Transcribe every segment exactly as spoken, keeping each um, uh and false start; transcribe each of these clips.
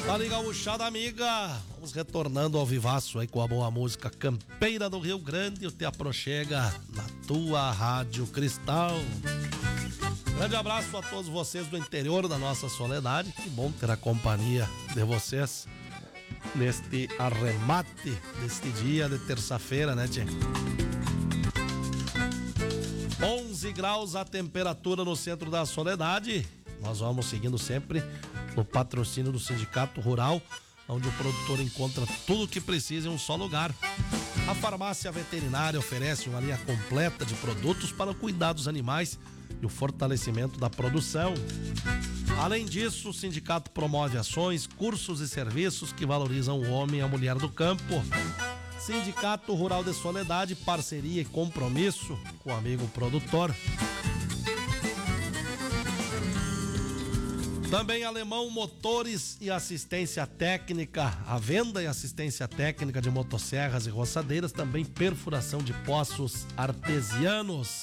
Fala, gauchada amiga, vamos retornando ao vivaço aí com a boa música campeira do Rio Grande, o Te Aproxega na tua Rádio Cristal. Grande abraço a todos vocês do interior da nossa Soledade, que bom ter a companhia de vocês neste arremate deste dia de terça-feira, né, tchê? onze graus a temperatura no centro da Soledade. Nós vamos seguindo sempre no patrocínio do Sindicato Rural, onde o produtor encontra tudo o que precisa em um só lugar. A farmácia veterinária oferece uma linha completa de produtos para o cuidado dos animais e o fortalecimento da produção. Além disso, o sindicato promove ações, cursos e serviços que valorizam o homem e a mulher do campo. Sindicato Rural de Soledade, parceria e compromisso com o amigo produtor. Também Alemão Motores e Assistência Técnica, a venda e assistência técnica de motosserras e roçadeiras, também perfuração de poços artesianos.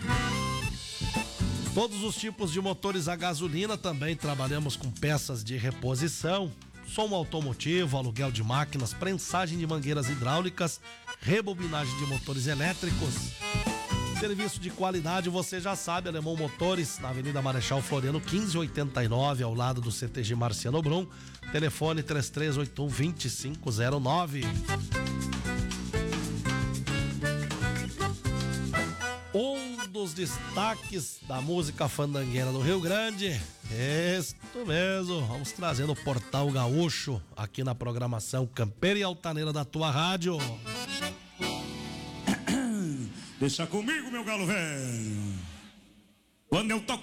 Todos os tipos de motores a gasolina, também trabalhamos com peças de reposição, som automotivo, aluguel de máquinas, prensagem de mangueiras hidráulicas, rebobinagem de motores elétricos. Serviço de qualidade, você já sabe, Alemão Motores, na Avenida Marechal Floriano quinze oitenta e nove, ao lado do C T G Marciano Brum. Telefone três três oito um, dois cinco zero nove. Um dos destaques da música fandangueira do Rio Grande, isto mesmo, vamos trazendo o Portal Gaúcho aqui na programação campeira e altaneira da tua rádio. Deixa comigo, meu galo velho. Quando eu toco